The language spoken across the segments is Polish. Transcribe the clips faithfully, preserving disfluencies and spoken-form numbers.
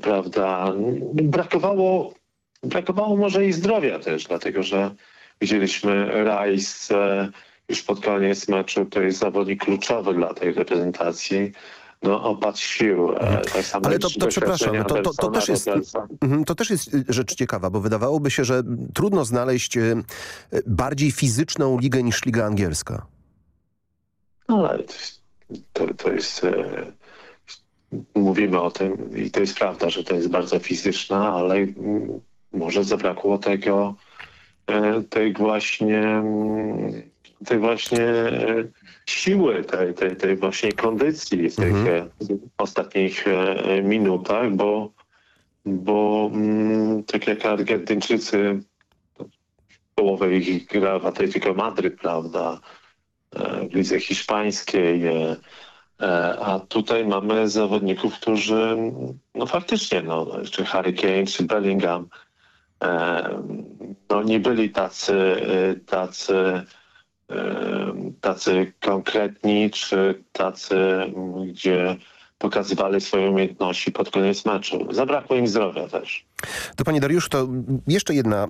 prawda, brakowało, brakowało może i zdrowia też, dlatego że widzieliśmy Rice już pod koniec meczu, to jest zawodnik kluczowy dla tej reprezentacji. No, opad sił. Mhm. Tak samo Ale to, to przepraszam, to, to, to, też jest, mhm, to też jest rzecz ciekawa, bo wydawałoby się, że trudno znaleźć e, bardziej fizyczną ligę niż liga angielska. Ale to, to jest... E, mówimy o tym i to jest prawda, że to jest bardzo fizyczna, ale mm, może zabrakło tego e, tej właśnie mm, tej właśnie e, siły, tej, tej, tej właśnie kondycji w tych Mhm. e, ostatnich e, minutach, bo, bo mm, tak jak Argentyńczycy, połowę ich gra w Atletico Madryt, prawda, e, w lidze hiszpańskiej, e, e, a tutaj mamy zawodników, którzy no faktycznie, no, czy Harry Kane, czy Bellingham, e, no nie byli tacy, e, tacy tacy konkretni, czy tacy, gdzie pokazywali swoje umiejętności pod koniec meczu. Zabrakło im zdrowia też. To panie Dariuszu, to jeszcze jedna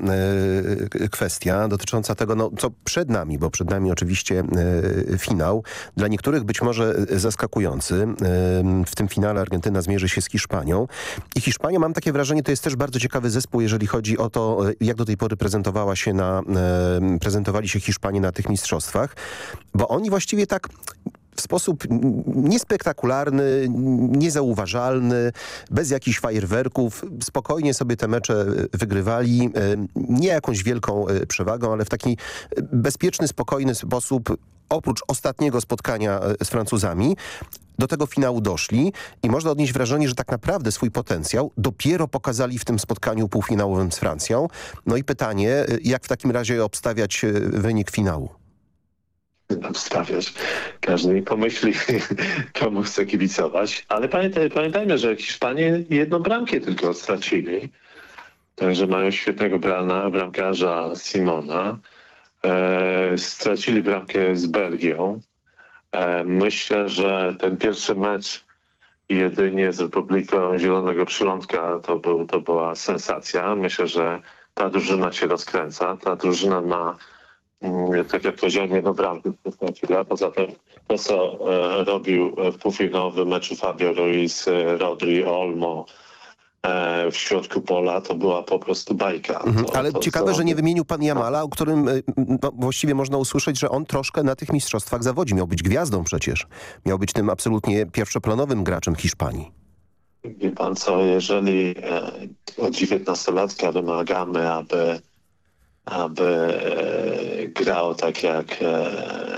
e, kwestia dotycząca tego, no, co przed nami, bo przed nami oczywiście e, finał. Dla niektórych być może zaskakujący. E, w tym finale Argentyna zmierzy się z Hiszpanią. I Hiszpania, mam takie wrażenie, to jest też bardzo ciekawy zespół, jeżeli chodzi o to, jak do tej pory prezentowała się na, e, prezentowali się Hiszpanie na tych mistrzostwach. Bo oni właściwie tak... w sposób niespektakularny, niezauważalny, bez jakichś fajerwerków, spokojnie sobie te mecze wygrywali, nie jakąś wielką przewagą, ale w taki bezpieczny, spokojny sposób, oprócz ostatniego spotkania z Francuzami, do tego finału doszli i można odnieść wrażenie, że tak naprawdę swój potencjał dopiero pokazali w tym spotkaniu półfinałowym z Francją. No i pytanie, jak w takim razie obstawiać wynik finału? Obstawiać. Każdy mi pomyśli, komu chce kibicować. Ale pamiętaj, pamiętajmy, że Hiszpanie jedną bramkę tylko stracili. Także mają świetnego brana, bramkarza Simona. E, stracili bramkę z Belgią. E, myślę, że ten pierwszy mecz jedynie z Republiką Zielonego Przylądka to, był, to była sensacja. Myślę, że ta drużyna się rozkręca. Ta drużyna ma, tak jak powiedziałem, jedną bramkę. Poza tym to, co e, robił w półfinałowym meczu Fabio Ruiz, Rodri, Olmo e, w środku pola, to była po prostu bajka. Mhm, to, ale to, ciekawe, co... że nie wymienił pan Jamala, o którym no, właściwie można usłyszeć, że on troszkę na tych mistrzostwach zawodzi. Miał być gwiazdą przecież. Miał być tym absolutnie pierwszoplanowym graczem Hiszpanii. Wie pan co, jeżeli e, od dziewiętnastolatka wymagamy, aby aby e, grał tak jak e,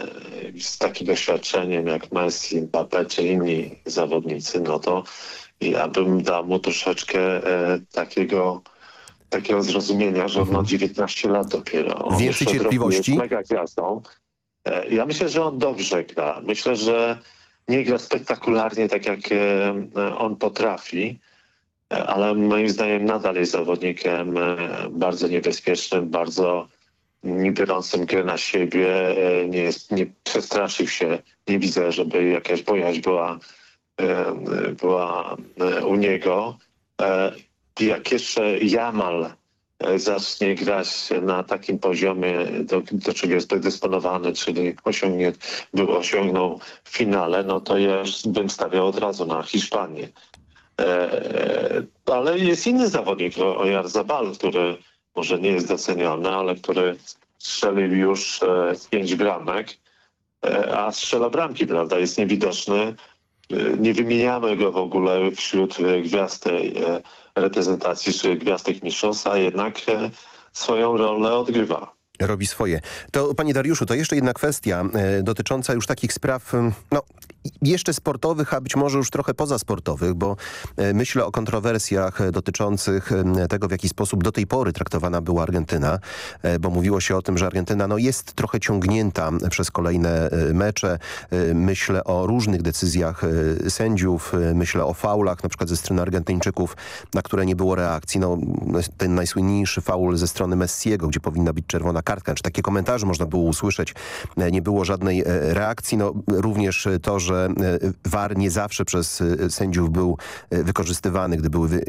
z takim doświadczeniem jak Messi, Mbappé czy inni zawodnicy, no to ja bym dał mu troszeczkę e, takiego, takiego zrozumienia, że on ma dziewiętnaście lat dopiero. On Więcej cierpliwości? Jest mega gwiazdą. E, ja myślę, że on dobrze gra. Myślę, że nie gra spektakularnie tak jak e, on potrafi, ale moim zdaniem nadal jest zawodnikiem bardzo niebezpiecznym, bardzo nie biorącym gry na siebie, nie, jest, nie przestraszył się, nie widzę, żeby jakaś bojaźń była, była u niego. Jak jeszcze Jamal zacznie grać na takim poziomie, do, do czego jest predysponowany, czyli osiągnie, był osiągnął w finale, no to ja już bym stawiał od razu na Hiszpanię. Ale jest inny zawodnik, Oyarzabal, który może nie jest doceniony, ale który strzelił już pięć bramek, a strzela bramki, prawda? Jest niewidoczny. Nie wymieniamy go w ogóle wśród gwiazd tej reprezentacji czy gwiazd tych mistrzostw, a jednak swoją rolę odgrywa. Robi swoje. To panie Dariuszu, to jeszcze jedna kwestia e, dotycząca już takich spraw, no jeszcze sportowych, a być może już trochę pozasportowych, bo e, myślę o kontrowersjach dotyczących e, tego, w jaki sposób do tej pory traktowana była Argentyna, e, bo mówiło się o tym, że Argentyna no, jest trochę ciągnięta przez kolejne e, mecze. E, myślę o różnych decyzjach e, sędziów, e, myślę o faulach, na przykład ze strony Argentyńczyków, na które nie było reakcji. No, ten najsłynniejszy faul ze strony Messiego, gdzie powinna być czerwona kartka, czy takie komentarze można było usłyszeć. Nie było żadnej reakcji. No, również to, że V A R nie zawsze przez sędziów był wykorzystywany, gdy były